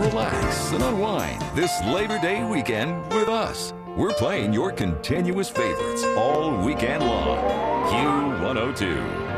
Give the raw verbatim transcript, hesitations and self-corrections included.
relax, and unwind this Labor Day weekend with us. We're playing your continuous favorites all weekend long. Q one oh two.